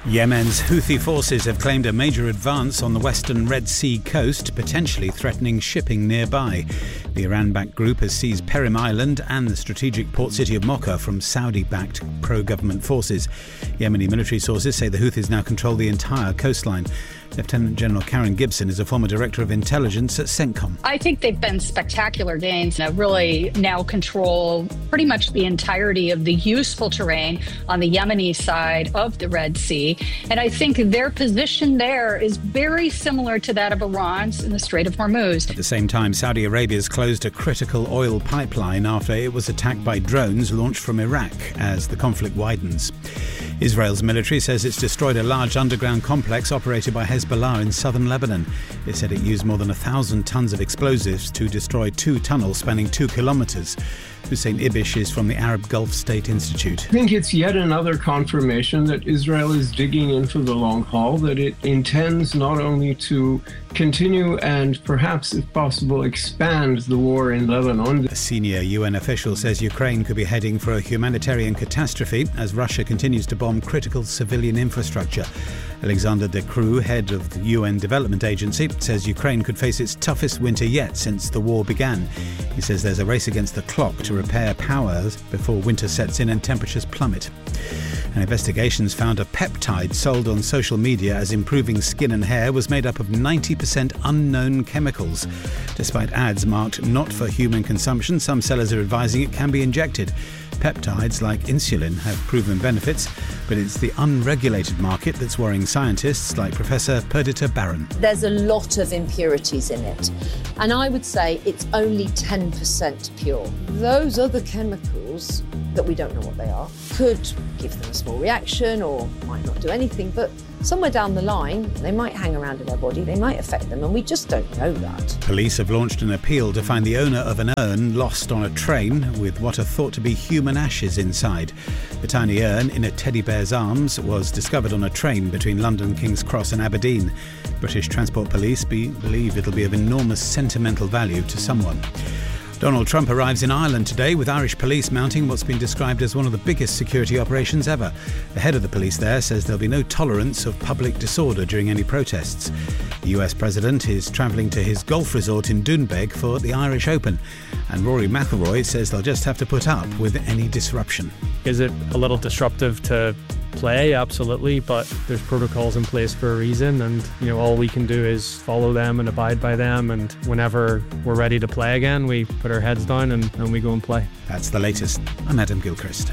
Yemen's Houthi forces have claimed a major advance on the western Red Sea coast, potentially threatening shipping nearby. The Iran-backed group has seized Perim Island and the strategic port city of Mocha from Saudi-backed pro-government forces. Yemeni military sources say the Houthis now control the entire coastline. Lieutenant General Karen Gibson is a former director of intelligence at CENTCOM. I think they've been spectacular gains and really now control pretty much the entirety of the useful terrain on the Yemeni side of the Red Sea. And I think their position there is very similar to that of Iran's in the Strait of Hormuz. At the same time, Saudi Arabia has closed a critical oil pipeline after it was attacked by drones launched from Iraq as the conflict widens. Israel's military says it's destroyed a large underground complex operated by Hezbollah in southern Lebanon. It said it used more than 1,000 tons of explosives to destroy 2 tunnels spanning 2 kilometres. Hussein Ibish is from the Arab Gulf State Institute. I think it's yet another confirmation that Israel is digging in for the long haul, that it intends not only to continue and perhaps, if possible, expand the war in Lebanon. A senior UN official says Ukraine could be heading for a humanitarian catastrophe as Russia continues to bomb critical civilian infrastructure. Alexander De Croo, head of the UN Development Agency, says Ukraine could face its toughest winter yet since the war began. He says there's a race against the clock to repair power before winter sets in and temperatures plummet. And investigations found a peptide sold on social media as improving skin and hair was made up of 90% unknown chemicals. Despite ads marked not for human consumption, some sellers are advising it can be injected. Peptides like insulin have proven benefits, but it's the unregulated market that's worrying scientists like Professor Perdita Barron. There's a lot of impurities in it, and I would say it's only 10% pure. Those other chemicals that we don't know what they are could give them a small reaction or might not do anything, but somewhere down the line they might hang around in their body, they might affect them, and we just don't know that. Police have launched an appeal to find the owner of an urn lost on a train with what are thought to be human ashes inside. The tiny urn in a teddy bear's arms was discovered on a train between London King's Cross and Aberdeen. British Transport Police believe it'll be of enormous sentimental value to someone. Donald Trump arrives in Ireland today with Irish police mounting what's been described as one of the biggest security operations ever. The head of the police there says there'll be no tolerance of public disorder during any protests. The US president is travelling to his golf resort in Doonbeg for the Irish Open. And Rory McIlroy says they'll just have to put up with any disruption. Is it a little disruptive to play? Absolutely, but there's protocols in place for a reason, and all we can do is follow them and abide by them, and whenever we're ready to play again, we put our heads down and we go and play. That's the latest. I'm Adam Gilchrist.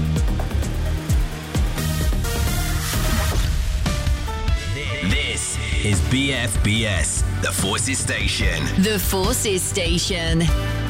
This is BFBS, the Forces Station. The Forces Station.